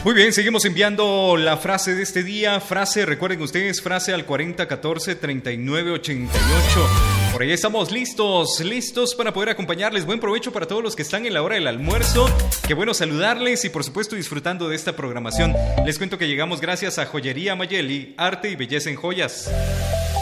Muy bien, seguimos enviando la frase de este día. Frase, recuerden ustedes, frase al 4014-3988. Por ahí estamos listos para poder acompañarles. Buen provecho para todos los que están en la hora del almuerzo. Qué bueno saludarles y por supuesto disfrutando de esta programación. Les cuento que llegamos gracias a Joyería Mayeli, arte y belleza en joyas.